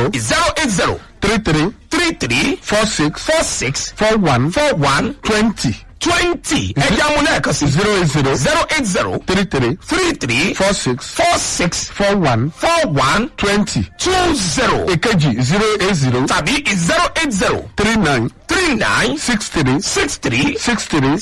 080 33 46 41 20. ẹja mú lẹ́ẹ̀kan sí 080 080 33 46 41 20 èkejì 080 tàbí 080 39 63 63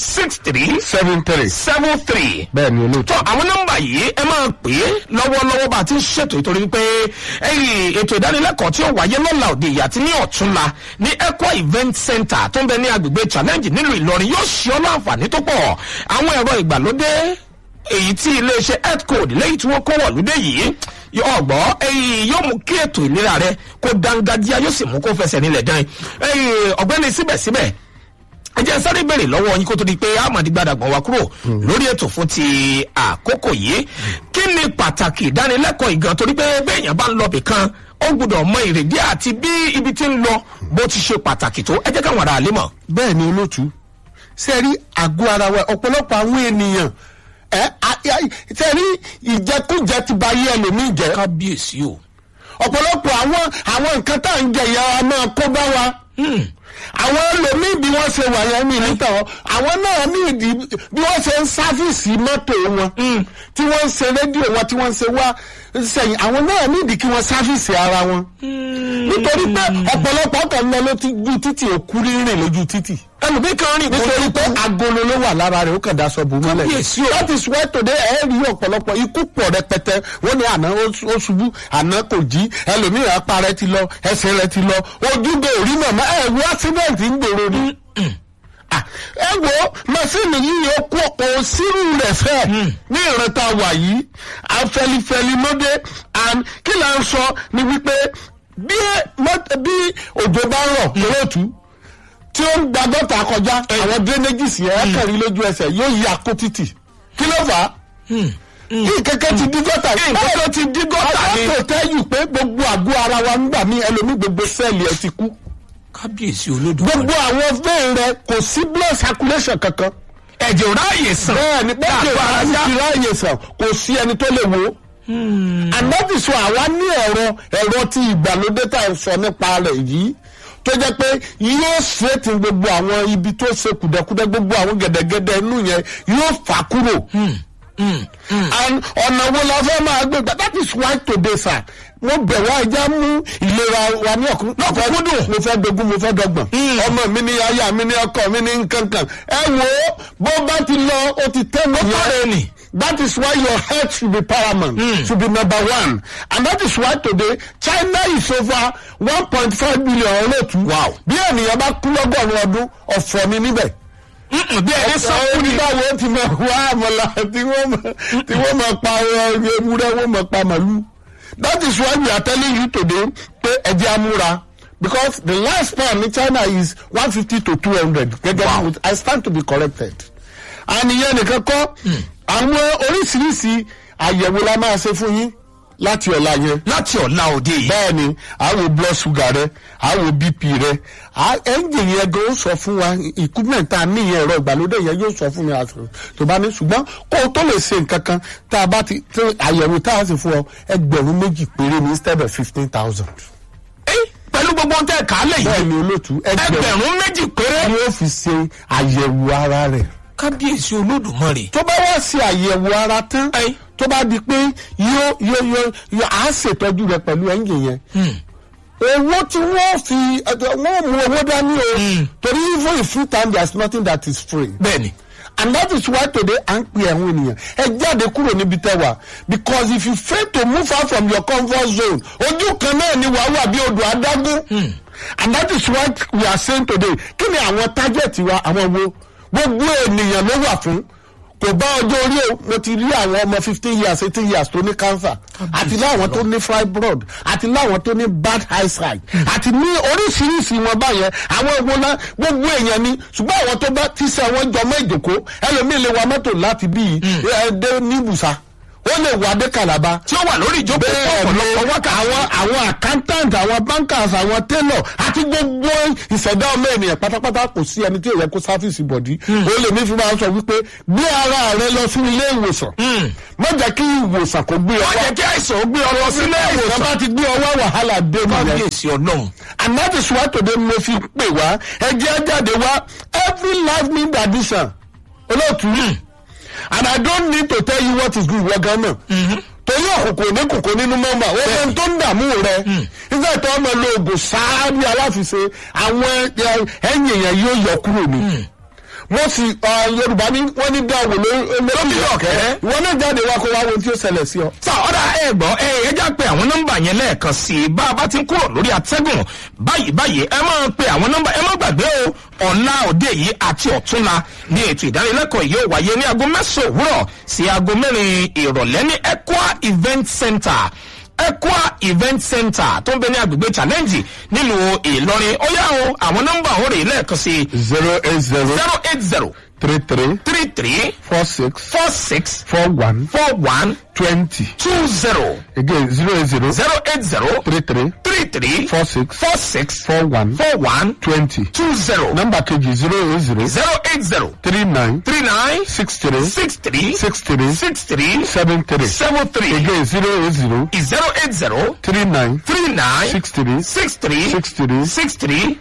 73. bẹ́ẹ̀ ni olóòtú. tó àwọn nọ́mbà yìí ẹ máa pè é lọ́wọ́lọ́wọ́ bá a ti ń ṣètò ìtorí pé ètò ìdánilẹ́kọ̀ọ́ tí ó wáyé lọ́la òde ìyá àti ní ọ̀túnla ní Equa Event Center tó ń bẹ ní agbègbè Challenge nílùú Ìlọrin yóò ṣe ọ́ láǹfààní tó pọ̀. àwọn ẹ̀rọ ìgbàlódé èyí tí iléeṣẹ́ Healthcode lẹ́yìn tí wọ́n kó wọ̀lúdé yìí ọgbọ́ yóò mú kí ètò ìlera rẹ kó dángájíá yóò sì mú kó fẹsẹ̀ nílẹ̀ dán ọ̀gbẹ́ni síbẹ̀síbẹ̀ ẹ jẹ́ sáré bèrè lọ́wọ́ yín kó tó di pé amadigbadagbọ̀n wa kúrò lórí ètò fún ti àkókò yìí. kí ni pàtàkì ìdánilẹ́kọ̀ọ́ ìgan torí pé béèyàn bá ń lọ bìkan ó gbọ́dọ̀ mọ ìrèdí àti bí ibi tí ń lọ bó ti ṣe pàtàkì tó ẹ jẹ́ káwọn ará àlè mọ̀. bẹ́ẹ̀ ni olóòtú sẹ́rí àgọ́ ara wa ọ̀pọ̀lọpọ̀ àwọn ènìyàn sẹ́rí ìjẹkújẹ ti ba yé ẹlòmíì jẹ́. kábíyèsí o. ọ̀pọ̀lọpọ̀ àwọn nǹkan tá à ń jẹ ìyá wa máa kó bá wa. àwọn ẹlòmíì bí wọ́n ṣe wà yẹn mi níta wọn àwọn náà ní ìdí bí wọ́n ṣe ń sáfìsì mọ́tò wọn tí wọ́n ń ṣe rédíò wọn tí wọ́n ń ṣe wá sẹ́yìn àwọn náà ní ìdí kí wọ́n sáfìsì ara wọn. nítorí pé ọ̀pọ̀lọpọ̀ kan lọ lójú títì òkú rírìn lójú títì. ẹlòmí kan rìn nítorí pé agolo ló wà lára rẹ̀ ó kàn daṣọ bò mọ́lẹ̀. that is why today ẹ rí ọ̀pọ̀lọpọ̀ ikú pọ̀ rẹpẹtẹ wọ́n ní àná ó ṣubú àná kò jí ẹlòmíì apá rẹ̀ ti lọ ẹsẹ̀ rẹ̀ ti lọ ojúgbò orí màmá ẹ wo accident ń gbèrò ni. ẹ wo màsíìnì yìí ó kó òsínú rẹ̀ fẹ́ ní ìrántá wà yìí afẹlifẹli lóde and kí là ń sọ ni wípé bí òjò bá rọ̀ lóòtú tí ó ń gba gọ́tà kọjá àwọn drainages yẹn kẹrin lójú ẹsẹ̀ yóò yí akó títì kí ló fà á kí kẹ̀kẹ́ ti dí gọ́tà kí nǹkan ti dí gọ́tà ni àwọn tó tẹ́yù pé gbogbo àgọ́ ara wa ń gbà mí ẹlòmí gbogbo sẹ́ẹ̀lì ẹ ti kú kábíyèsí Olódùmarè gbogbo àwọn vein rẹ kò sí blood circulation kankan ẹ̀jẹ̀ ò ráàyè sàn bẹ́ẹ̀ ni bẹ́ẹ̀ ni ráàyè sàn kò sí ẹni tó lè wo ànábìsọ àwa ní ẹ̀rọ tí ìgbàlódé tá à ń sọ nípa rẹ̀ yìí tó jẹ́ pé yóò straighten gbogbo àwọn ibi tó ṣe kùdẹ̀kùdẹ̀ gbogbo àwọn gẹ̀dẹ̀gẹ̀dẹ̀ inú yẹn yóò fà kúrò. and ọ̀nà wo la fẹ́ máa gbé gbà that is why today sir mo bẹ̀ wá ẹja mú ìlera wa ní ọ̀kúndùn mo fẹ́ dogun mo fẹ́ dọ́gbọ̀n ọmọ mi ní aya mi ní ọkọ mi ní nkankan ẹ wo bó bá ti lọ ó ti tẹ́ mọ́ fọ́ọ̀rẹ́ nì. That is why your health should be paramount, should be number one. And that is why today, China is over 1.5 billion olóòtú. Wow. Bí ènìyàn bá kú lọ́gọ́rùn ọdún, ọ̀fọ̀ ni níbẹ̀. Bí ẹni sọ́kú ni. Báwo ti máa wá àmàlà tí wọ́n máa pa ewúrẹ́, wọ́n máa pa màlúù. That is why we are telling you today pé ẹ jẹ́ amúra. Because the last span in China is 150 to 200. Wow. I stand to be corrected. And ìyẹn nìkan kọ́. Àwọn oríṣiríṣi àyẹ̀wò la máa ṣe fún yín láti ọ̀la yẹn. láti ọ̀la òde yìí. bẹ́ẹ̀ ni àwo blood sugar rẹ àwo bp rẹ ẹ́ńjìn yẹn gan ó sọ fún wa equipment tá a ní ìyẹn ẹ̀rọ ìgbàlódé yẹn yóò sọ fún mi àṣọ tó bá ní ṣùgbọ́n kó o tó lè ṣe nǹkan kan tá a bá ti àyẹ̀wò tá a sì fún ọ 2,000 péré ní instead of 15,000. pẹ̀lú gbogbo ohun tẹ́ ẹ̀ kálẹ̀ yìí. bẹ́ẹ̀ ni olóòtú 2,000 péré. ni ó fi ṣe àyẹ̀wò ara rẹ̀. kábíyèsí Olódùmarè. tó bá wá sí àyẹ̀wò ara tán tó bá di pé yóò á ṣètọ́jú rẹ pẹ̀lú ẹ́ńjìn yẹn. owó tí wọ́n mú owó dání o torí even in free time there is nothing that is free. bẹ́ẹ̀ni. And that is why today à ń pè àwọn ènìyàn ẹ jáde kúrò níbi tẹ́ wà because if you fail to move out from your comfort zone ojú kan náà ni wàá wà bí odò adágún. And that is what we are saying today kí ni àwọn target wa àwọn wo gbogbo ènìyàn ló wà fún kò bá ọjọ́ orí o mo ti rí àwọn ọmọ 15 years 18 years tó ní cancer àti láwọn tó ní fibroid àti láwọn tó ní bad eyesight àti ní oríṣiríṣi wọn báyẹn àwọn ìwòlá gbogbo èèyàn ni ṣùgbọ́n àwọn tó bá tíṣẹ́ wọn jọmọ́ ìjòkó ẹlòmíì lè wa mọ́tò láti bí ẹ̀ẹ́dẹ́ níbùsà ó lè wà dé Calabar tí ó wà lórí ìjókòó ọ̀pọ̀lọpọ̀ wákàtí. àwọn accountant, àwọn bankers, àwọn tailor àti gbogbo ìṣẹ̀dá ọmọ ènìyàn pátápátá kò sí ẹni tí ò yẹ kó sáfìsì bọ̀dí. ó lè ní fi máa sọ wípé gbé ara rẹ lọ sí ilé ìwòsàn. má jẹ́ kí ìwòsàn kò gbé ọ wá. má jẹ́ kí àìsàn ó gbé ọ lọ sí ilé ìwòsàn. bá ti gbé ọ wá wàhálà dé nìyẹn. kábíyèsí Ọlọ́run. And that is why today mo fi pè wá ẹjẹ́ jáde wá every life need addition. olóòtú and I don't need to tell you what is good wọ́gán náà. torí òkùnkùn ní kòkó nínú mọ́mọ́ ó fẹ́ tó ń dààmú rẹ. nígbà tó ọmọ lo oògùn sáá bí aláfiṣe àwọn ẹ̀yìn èèyàn yóò yọ kúrò ní. mo sì Yorùbá ní wọ́n ní dáwọ̀ lórí ọ̀kẹ́. ìwọ náà jáde wá kó wá wo tí ó ṣẹlẹ̀ sí ọ. sọ ọ̀dà ẹ̀gbọ́n ẹja pé àwọn nọ́mbà yẹn lẹ́ẹ̀kan sí i bá a bá ti ń kúrò lórí atẹ́gùn báyìí ẹ máa pe àwọn nọ́mbà ẹ má gbàgbé o ọ̀la òde yìí àti ọ̀túnla ní ètò ìdánilẹ́kọ̀ọ́ yìí ó wáyé ní aago 9 òwúrọ̀ sí aago 4 ìrọ̀lẹ́ ní ECWA Event Center. ECWA Event Center tó ń bẹ ní agbègbè challenge nílùú Ìlọrin. ó yá o àwọn nọ́mbà òun rèé lẹ́ẹ̀kan sí i 080 33 46 41 20 again 080 33 46 41 20 number kejì 080 39 63 73 73 again 080 39 63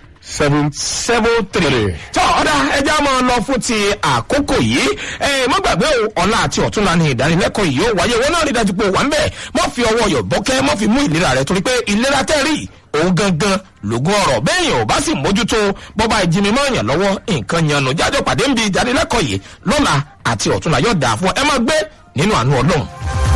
73 tọ́ ọ̀dà ẹja máa lọ fún ti àkókò yìí má gbàgbé ọ̀la àti ọ̀túnla ní ìdánilẹ́kọ̀ọ́ yìí ó wáyé wọn náà rí dájú pé wà ń bẹ̀ mọ́ fi ọwọ́ yọ̀ bọ́kẹ́ mọ́ fi mú ìlera rẹ̀ torí pé ìlera tẹ́rì òun gangan lògùn ọ̀rọ̀ bẹ́ẹ̀yàn ò bá sì mójútó bọ́bá ìjìnmi mọ́ èèyàn lọ́wọ́ nǹkan yanu jájọ́ pàdé ń bi ìdánilẹ́kọ̀ọ́ yìí lọ́la àti ọ̀túnla yóò dáa fún ẹ má gbé nínú àánú Ọlọ́run.